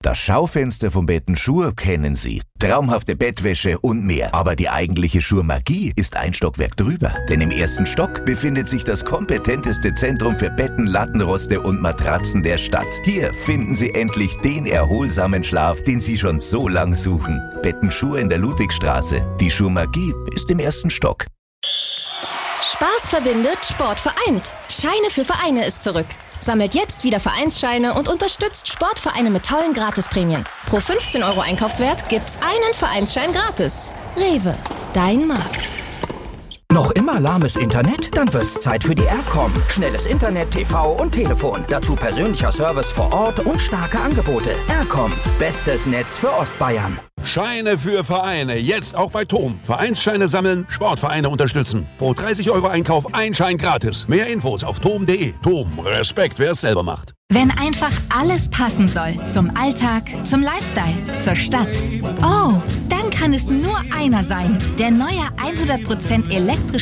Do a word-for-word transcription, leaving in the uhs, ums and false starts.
Das Schaufenster von Bettenschur kennen Sie. Traumhafte Bettwäsche und mehr. Aber die eigentliche Schur-Magie ist ein Stockwerk drüber. Denn im ersten Stock befindet sich das kompetenteste Zentrum für Betten, Lattenroste und Matratzen der Stadt. Hier finden Sie endlich den erholsamen Schlaf, den Sie schon so lang suchen. Bettenschur in der Ludwigstraße. Die Schur-Magie ist im ersten Stock. Spaß verbindet, Sport vereint. Scheine für Vereine ist zurück. Sammelt jetzt wieder Vereinsscheine und unterstützt Sportvereine mit tollen Gratisprämien. Pro fünfzehn Euro Einkaufswert gibt's einen Vereinsschein gratis. Rewe, dein Markt. Noch immer lahmes Internet? Dann wird's Zeit für die Aircom. Schnelles Internet, T V und Telefon. Dazu persönlicher Service vor Ort und starke Angebote. Aircom, bestes Netz für Ostbayern. Scheine für Vereine, jetzt auch bei Tom. Vereinsscheine sammeln, Sportvereine unterstützen. Pro dreißig Euro Einkauf ein Schein gratis. Mehr Infos auf tom punkt de. Tom, Respekt, wer es selber macht. Wenn einfach alles passen soll. Zum Alltag, zum Lifestyle, zur Stadt. Oh, dann kann es nur einer sein. Der neue hundert Prozent elektrische